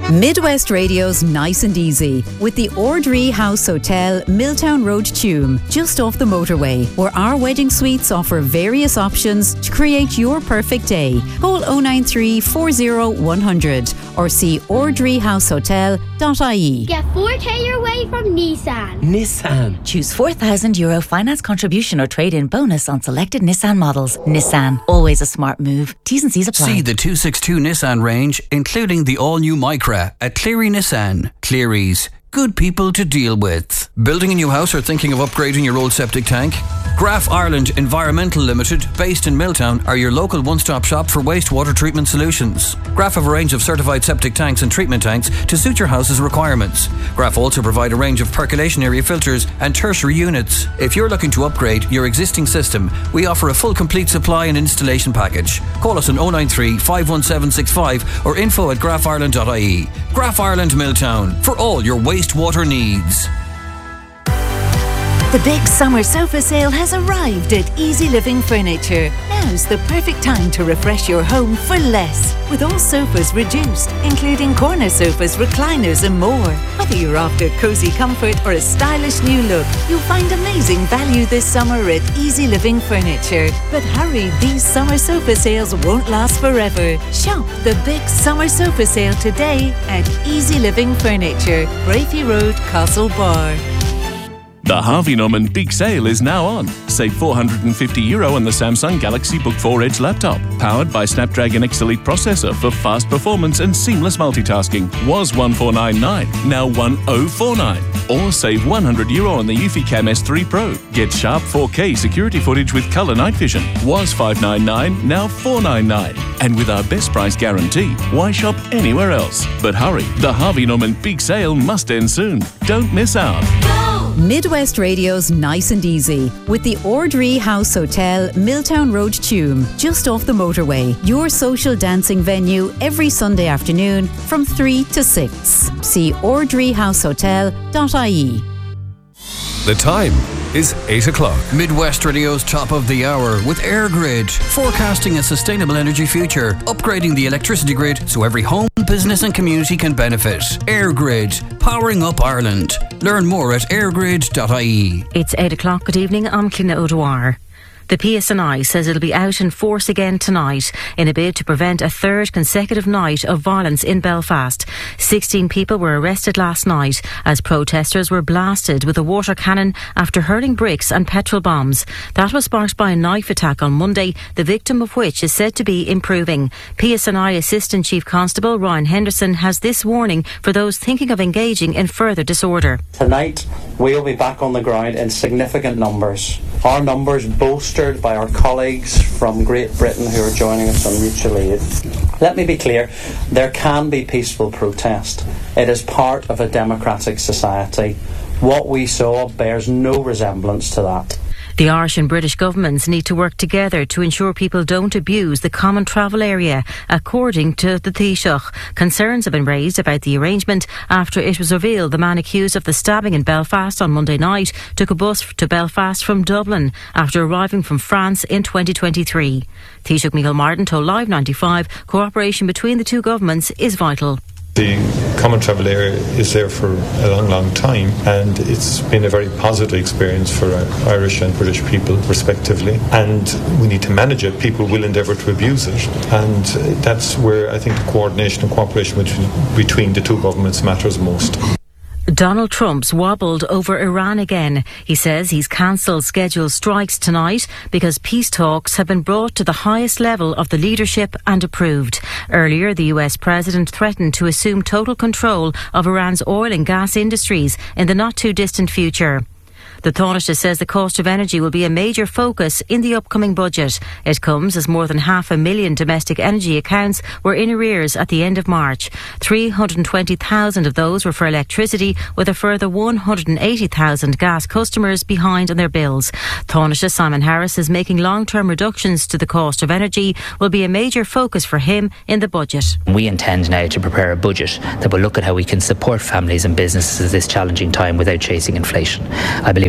Midwest Radio's Nice and Easy with the Ordree House Hotel, Milltown Road, Tuam, just off the motorway, where our wedding suites offer various options to create your perfect day. Call 093 40 100 or see ordreehousehotel.ie. Get 4k your way from Nissan. Nissan. Choose €4,000 finance contribution or trade-in bonus on selected Nissan models. Nissan, always a smart move. T's and C's apply. See the 262 Nissan range, including the all-new Micra at Cleary Nissan. Cleary's, good people to deal with. Building a new house or thinking of upgrading your old septic tank? Graf Ireland Environmental Limited, based in Milltown, are your local one-stop shop for wastewater treatment solutions. Graf have a range of certified septic tanks and treatment tanks to suit your house's requirements. Graf also provide a range of percolation area filters and tertiary units. If you're looking to upgrade your existing system, we offer a full complete supply and installation package. Call us on 093 51765 or info@grafireland.ie. Graf Ireland Milltown, for all your wastewater needs. The big summer sofa sale has arrived at Easy Living Furniture. Now's the perfect time to refresh your home for less. With all sofas reduced, including corner sofas, recliners and more. Whether you're after cosy comfort or a stylish new look, you'll find amazing value this summer at Easy Living Furniture. But hurry, these summer sofa sales won't last forever. Shop the big summer sofa sale today at Easy Living Furniture, Braithey Road, Castlebar. The Harvey Norman Big Sale is now on. Save €450 on the Samsung Galaxy Book 4 Edge laptop. Powered by Snapdragon X Elite processor for fast performance and seamless multitasking. Was $1,499, now $1,049. Or save €100 on the Eufy Cam S3 Pro. Get sharp 4K security footage with colour night vision. Was $599, now $499. And with our best price guarantee, why shop anywhere else? But hurry, the Harvey Norman Big Sale must end soon. Don't miss out. Midwest Radio's Nice and Easy with the Ordree House Hotel, Milltown Road, Tuam, just off the motorway. Your social dancing venue every Sunday afternoon from 3 to 6. See ordreehousehotel.ie. The time is 8 o'clock. Midwest Radio's top of the hour with AirGrid, forecasting a sustainable energy future, upgrading the electricity grid so every home, business and community can benefit. AirGrid, powering up Ireland. Learn more at airgrid.ie. It's 8 o'clock. Good evening. I'm Clina O'Dwyer. The PSNI says it'll be out in force again tonight in a bid to prevent a third consecutive night of violence in Belfast. 16 people were arrested last night as protesters were blasted with a water cannon after hurling bricks and petrol bombs. That was sparked by a knife attack on Monday, the victim of which is said to be improving. PSNI Assistant Chief Constable Ryan Henderson has this warning for those thinking of engaging in further disorder. Tonight, we'll be back on the ground in significant numbers. Our numbers bolstered by our colleagues from Great Britain who are joining us on mutual aid. Let me be clear, there can be peaceful protest. It is part of a democratic society. What we saw bears no resemblance to that. The Irish and British governments need to work together to ensure people don't abuse the common travel area, according to the Taoiseach. Concerns have been raised about the arrangement after it was revealed the man accused of the stabbing in Belfast on Monday night took a bus to Belfast from Dublin after arriving from France in 2023. Taoiseach Michael Martin told Live 95 cooperation between the two governments is vital. The common travel area is there for a long, long time, and it's been a very positive experience for Irish and British people respectively, and we need to manage it. People will endeavour to abuse it, and that's where I think the coordination and cooperation between the two governments matters most. Donald Trump's wobbled over Iran again. He says he's cancelled scheduled strikes tonight because peace talks have been brought to the highest level of the leadership and approved. Earlier, the US president threatened to assume total control of Iran's oil and gas industries in the not-too-distant future. The Taoiseach says the cost of energy will be a major focus in the upcoming budget. It comes as more than 500,000 domestic energy accounts were in arrears at the end of March. 320,000 of those were for electricity, with a further 180,000 gas customers behind on their bills. Taoiseach Simon Harris says making long-term reductions to the cost of energy will be a major focus for him in the budget. We intend now to prepare a budget that will look at how we can support families and businesses at this challenging time without chasing inflation. I believe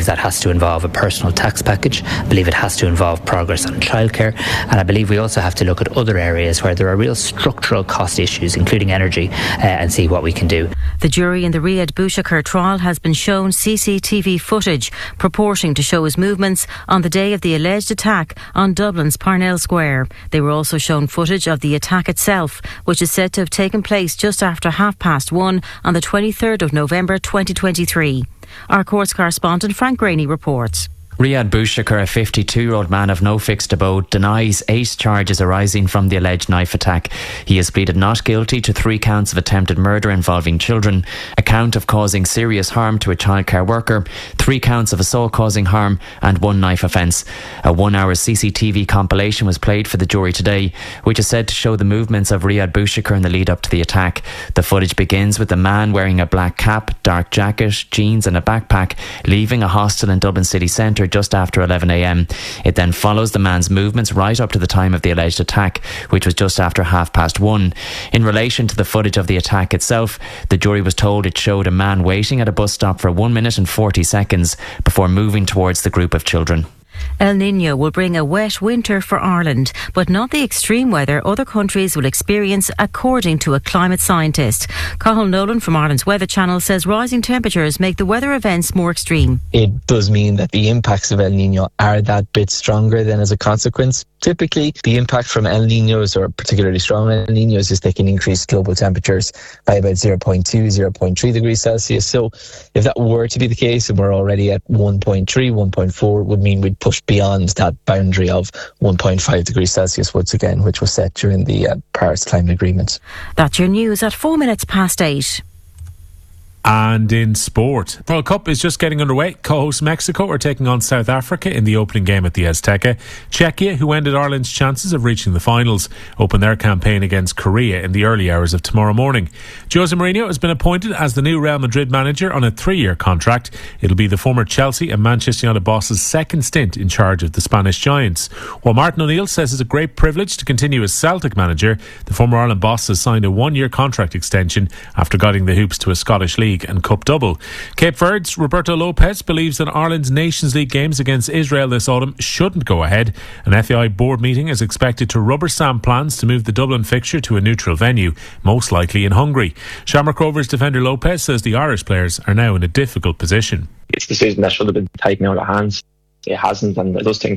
believes that has to involve a personal tax package. I believe it has to involve progress on childcare. And I believe we also have to look at other areas where there are real structural cost issues, including energy, and see what we can do. The jury in the Riyad Bouchakir trial has been shown CCTV footage purporting to show his movements on the day of the alleged attack on Dublin's Parnell Square. They were also shown footage of the attack itself, which is said to have taken place just after 1:30 on the 23rd of November 2023. Our courts correspondent Frank Graney reports. Riyad Bouchakir, a 52-year-old man of no fixed abode, denies 8 charges arising from the alleged knife attack. He has pleaded not guilty to 3 counts of attempted murder involving children, a count of causing serious harm to a childcare worker, 3 counts of assault causing harm, and 1 knife offence. A 1-hour CCTV compilation was played for the jury today, which is said to show the movements of Riyad Bouchakir in the lead up to the attack. The footage begins with the man wearing a black cap, dark jacket, jeans and a backpack, leaving a hostel in Dublin city centre just after 11 a.m. It then follows the man's movements right up to the time of the alleged attack, which was just after 1:30. In relation to the footage of the attack itself, the jury was told it showed a man waiting at a bus stop for 1 minute and 40 seconds before moving towards the group of children. El Niño will bring a wet winter for Ireland, but not the extreme weather other countries will experience, according to a climate scientist. Cathal Nolan from Ireland's Weather Channel says rising temperatures make the weather events more extreme. It does mean that the impacts of El Niño are that bit stronger than as a consequence. Typically, the impact from El Niños, or particularly strong El Niños, is they can increase global temperatures by about 0.2, 0.3 degrees Celsius. So if that were to be the case, and we're already at 1.3, 1.4, would mean we'd push beyond that boundary of 1.5 degrees Celsius once again, which was set during the Paris Climate Agreement. That's your news at 8:04. And in sport, World Cup is just getting underway. Co-host Mexico are taking on South Africa in the opening game at the Azteca. Czechia, who ended Ireland's chances of reaching the finals, open their campaign against Korea in the early hours of tomorrow morning. Jose Mourinho has been appointed as the new Real Madrid manager on a 3-year contract. It'll be the former Chelsea and Manchester United boss's second stint in charge of the Spanish Giants. While Martin O'Neill says it's a great privilege to continue as Celtic manager, the former Ireland boss has signed a 1-year contract extension after guiding the Hoops to a Scottish League and Cup double. Cape Verde's Roberto Lopez believes that Ireland's Nations League games against Israel this autumn shouldn't go ahead. An FAI board meeting is expected to rubber stamp plans to move the Dublin fixture to a neutral venue, most likely in Hungary. Shamrock Rovers defender Lopez says the Irish players are now in a difficult position. It's a decision that should have been taken out of hands. It hasn't, and I just think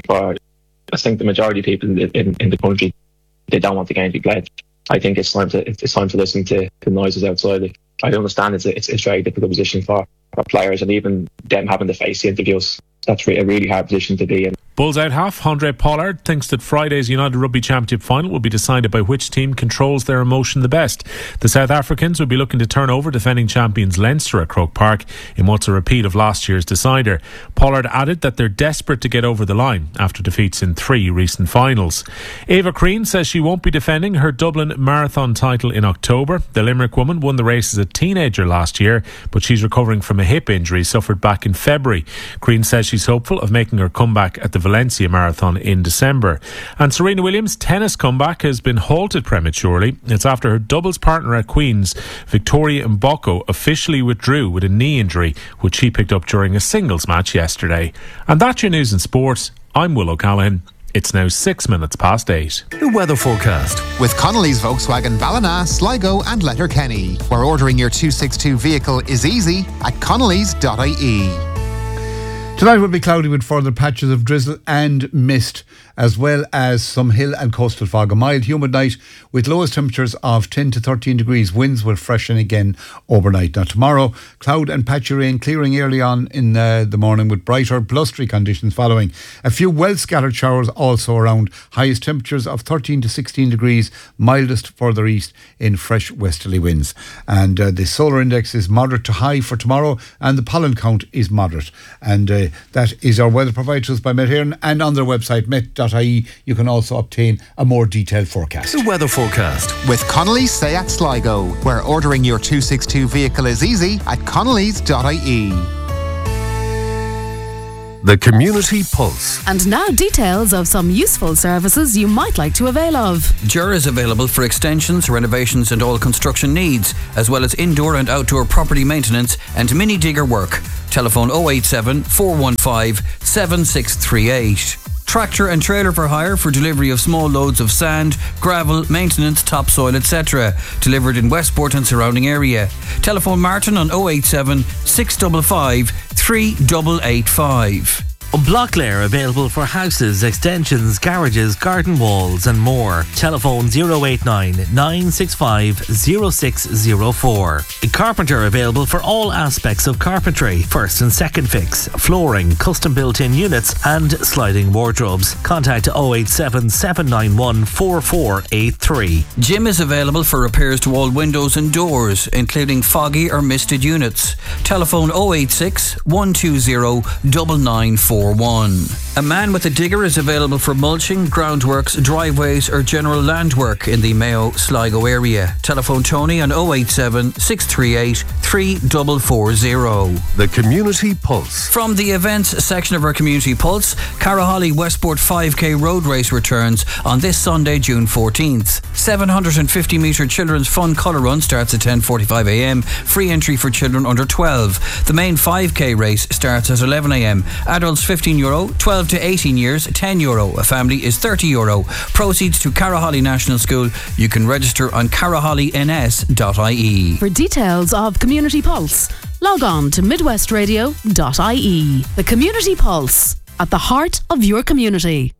the majority of people in the country, they don't want the game to be played. I think it's time to listen to the noises outside. I understand it's a very difficult position for players, and even them having to face the interviews. That's a really hard position to be in. Bulls out half, Andre Pollard thinks that Friday's United Rugby Championship final will be decided by which team controls their emotion the best. The South Africans will be looking to turn over defending champions Leinster at Croke Park in what's a repeat of last year's decider. Pollard added that they're desperate to get over the line after defeats in 3 recent finals. Eva Crean says she won't be defending her Dublin Marathon title in October. The Limerick woman won the race as a teenager last year, but she's recovering from a hip injury suffered back in February. Crean says she's hopeful of making her comeback at the Valencia Marathon in December. And Serena Williams' tennis comeback has been halted prematurely. It's after her doubles partner at Queen's, Victoria Mboko, officially withdrew with a knee injury, which she picked up during a singles match yesterday. And that's your news in sport. I'm Will O'Callaghan. It's now 8:06. The weather forecast with Connolly's Volkswagen Ballina, Sligo and Letterkenny, where ordering your 262 vehicle is easy at connolly's.ie. Tonight will be cloudy with further patches of drizzle and mist, as well as some hill and coastal fog. A mild, humid night with lowest temperatures of 10 to 13 degrees. Winds will freshen again overnight. Now tomorrow, cloud and patchy rain clearing early on in the morning with brighter, blustery conditions following. A few well-scattered showers also around. Highest temperatures of 13 to 16 degrees, mildest further east in fresh westerly winds. And the solar index is moderate to high for tomorrow, and the pollen count is moderate. And that is our weather provided to us by Met Éireann, and on their website met.ie you can also obtain a more detailed forecast. The weather forecast with Connolly's Seat Sligo, where ordering your 262 vehicle is easy at connolly's.ie. The Community Pulse. And now details of some useful services you might like to avail of. Jura is available for extensions, renovations and all construction needs, as well as indoor and outdoor property maintenance and mini digger work. Telephone 087 415 7638. Tractor and trailer for hire for delivery of small loads of sand, gravel, maintenance, topsoil, etc. Delivered in Westport and surrounding area. Telephone Martin on 087 655 3885. Blocklair available for houses, extensions, garages, garden walls and more. Telephone 089 965 0604. Carpenter available for all aspects of carpentry. First and second fix, flooring, custom built-in units and sliding wardrobes. Contact 087 791 4483. Jim is available for repairs to all windows and doors, including foggy or misted units. Telephone 086 120 994. A man with a digger is available for mulching, groundworks, driveways or general land work in the Mayo Sligo area. Telephone Tony on 087 638 3440. The Community Pulse. From the events section of our Community Pulse, Caraholly Westport 5K road race returns on this Sunday, June 14th. 750 metre children's fun colour run starts at 10:45am. Free entry for children under 12. The main 5K race starts at 11am. Adults €15, 12 to 18 years, €10. A family is €30. Proceeds to Caraholly National School. You can register on carahollyns.ie. For details of Community Pulse, log on to midwestradio.ie. The Community Pulse, at the heart of your community.